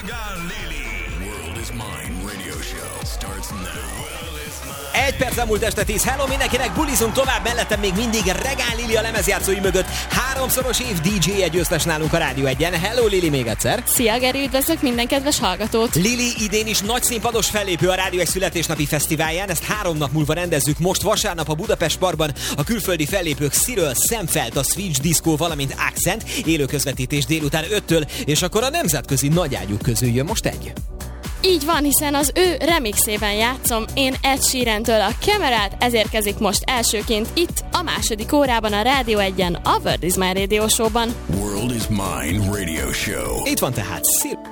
Regál Lili. World is Mine Radio Show starts now. Egy perc elmúlt este 10. Hello mindenkinek, bulizunk tovább, mellettem még mindig Regál Lili a lemezjátszói mögött. 3-szoros év DJ-je győztes nálunk a Rádió 1-en. Hello Lili még egyszer. Szia Geri, üdvözlök minden kedves hallgatót. Lili idén is nagy színpados fellépő a Rádió 1 születésnapi fesztiválján. Ezt 3 nap múlva rendezzük most vasárnap a Budapest Parkban. A külföldi fellépők Cyril, Szemfeld, a Switch Disco, valamint Accent. Élő közvetítés délután 5-től, és akkor a nemzetközi nagyágyúk közül jön most egy. Így van, hiszen az ő remixében játszom én Ed Sheerantől a Camerát, ez érkezik most elsőként itt a második órában a Rádió 1-en, a World is Mine Radio Show-ban. World is Mine Radio Show. Itt van tehát Cyril.